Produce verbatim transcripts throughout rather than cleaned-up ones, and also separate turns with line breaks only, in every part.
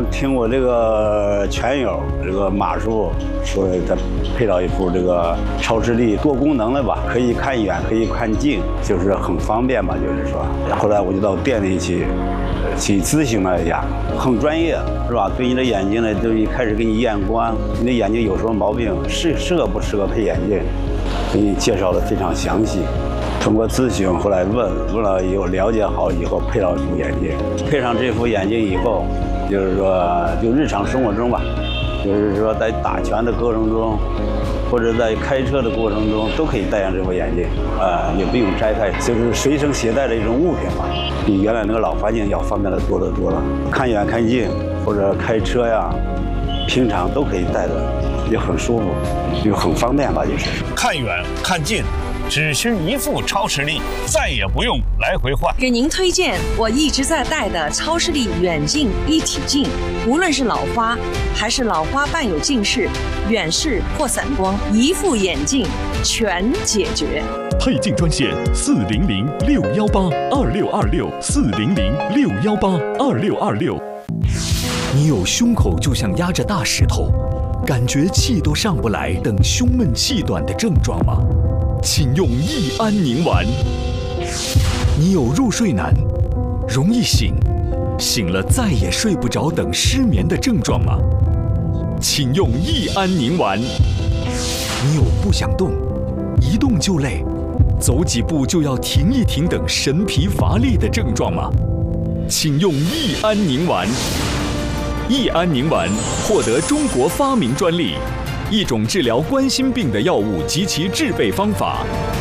听我这个全友这个马叔说，他配到一副这个超视力多功能的吧，可以看远，可以看近，就是很方便吧，就是说。后来我就到店里去。 去咨询了一下，很专业，是吧？对你的眼睛呢，就一开始给你验光，你的眼睛有什么毛病，适适合不适合配眼镜，给你介绍的非常详细。通过咨询，后来问问了以后，了解好以后，配上这副眼镜，配上这副眼镜以后，就是说，就日常生活中吧，就是说在打拳的过程中，或者在开车的过程中，都可以戴上这副眼镜，啊、呃，也不用摘开，就是随身携带的一种物品吧。 比原来那个老花镜要方便的多得多了，看远看近或者开车呀，平常都可以戴的，也很舒服，又很方便吧，就是。
看远看近，只需一副超视力，再也不用来回换。
给您推荐我一直在戴的超视力远近一体镜，无论是老花还是老花伴有近视、远视或散光，一副眼镜全解决。
配镜专线四零零六幺八二六二六四零零六幺八二六二六。你有胸口就像压着大石头，感觉气都上不来等胸闷气短的症状吗？请用益安宁丸。你有入睡难，容易醒，醒了再也睡不着等失眠的症状吗？请用益安宁丸。你有不想动，一动就累。 走几步就要停一停等神疲乏力的症状吗？请用益安宁丸。益安宁丸获得中国发明专利，一种治疗冠心病的药物及其制备方法。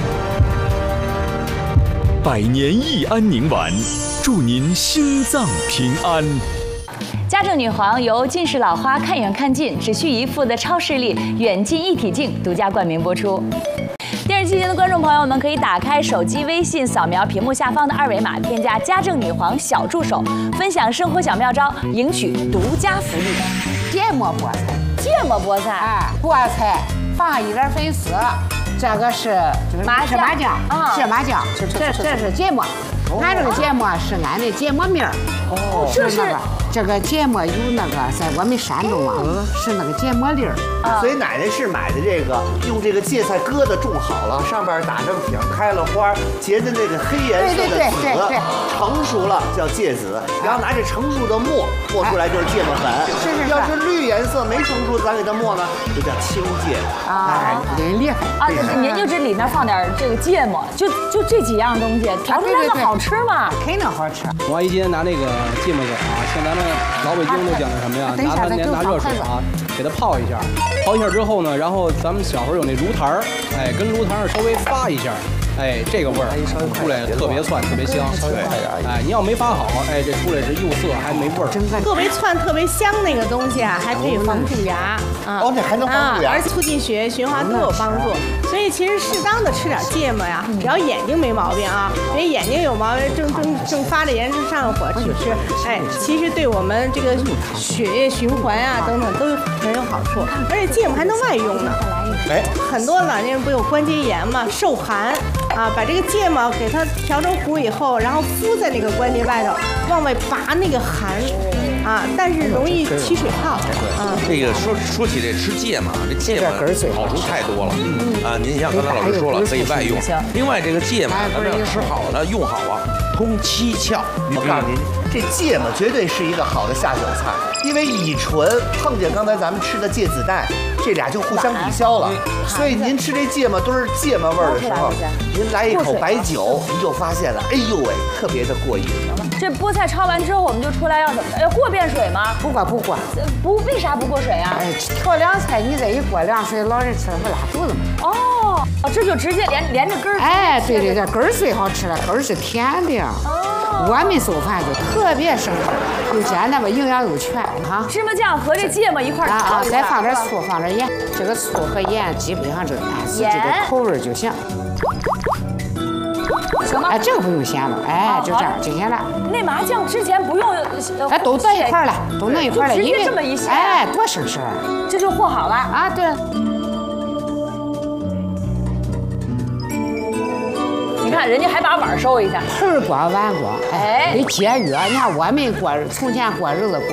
百年益安宁丸，祝您心脏平安。
家政女皇由近视老花看远看近，只需一副的超视力远近一体镜独家冠名播出。 电视机前的观众朋友们，可以打开手机微信，扫描屏幕下方的二维码，添加家政女皇小助手，分享生活小妙招，赢取独家福利。
芥末菠菜，
芥末菠菜，
哎，菠菜放一点粉丝，这个是就是
麻
芝麻酱，
啊，
芝麻酱，这这这是芥末，俺这个芥末是俺的芥末面儿。哦，这是这个芥末有那个在我们山东啊，是那个芥末粒儿。
所以奶奶是买的这个，用这个芥菜疙瘩种好了，上边打上挺，开了花，结的那个黑颜色的籽，成熟了叫芥子，然后拿这成熟的末磨出来就是芥末粉。
是是是。
要是绿颜色没成熟，咱给它磨呢，就叫青芥。
啊，真厉害
啊！您就这里面放点这个芥末，就就这几样东西，调出来的好吃吗？
肯定好吃。
王一姐拿那个芥末根啊，像咱们老北京都讲的什么呀？拿它拿拿热水啊，给它泡一下。 泡一下之后呢，然后咱们小时候有那炉坛儿，哎，跟炉坛儿稍微发一下，哎，这个味儿出来特别窜，特别香。对，哎，你要没发好，哎，这出来是又涩还没味儿。
特别窜、特别香那个东西啊，还可以防蛀牙啊。
哦，这还能防蛀牙，
而且促进血液循环都有帮助。所以其实适当的吃点芥末呀，只要眼睛没毛病啊，因为眼睛有毛病，正正正发着炎症上火去吃，哎，其实对我们这个血液循环啊等等都有很有好处，而且芥末还能外用呢。哎，很多老年人不有关节炎嘛，受寒啊，把这个芥末给它调成糊以后，然后敷在那个关节外头，往外拔那个寒。啊，但是容易起水泡。啊，
这个说说起这吃芥末，这芥末好处太多了。嗯啊，您像刚才老师说了，可以外用。另外，这个芥末咱这吃好了，用好啊，通七窍。
我告诉您，这芥末绝对是一个好的下酒菜，因为乙醇碰见刚才咱们吃的芥子蛋，这俩就互相抵消了。所以您吃这芥末都是芥末味儿的时候，您来一口白酒，您就发现了，哎呦喂，特别的过瘾。
这菠菜焯完之后，我们就出来要怎么？要过遍水吗？
不过不过，
不，为啥不过水啊？
哎，调凉菜你这一过凉水，老人吃了不拉肚子吗？
哦，这就直接连连着根儿。
哎，对对对，根儿最好吃了，根儿是甜的。哦，我们做饭就特别省事，又简单吧，营养又全哈。
芝麻酱和这芥末一块炒
啊，再放点醋，放点盐，这个醋和盐基本上就按自己的口味就行。
行吗？
哎，这个不用咸了，哎，就这样就行了。
那麻酱之前不用，
哎，都到一块了，都弄一块了，
因为这么一下，
哎，多省事儿。
这就和好了
啊，对。
你看人家还把碗收一下，
盆儿锅碗锅，哎，得节约。你看我们过从前过日子。